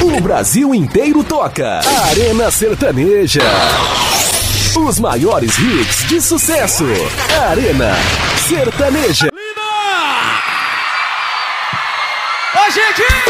O Brasil inteiro toca. Arena Sertaneja. Os maiores hits de sucesso. Arena Sertaneja. Linda! Ô, gente!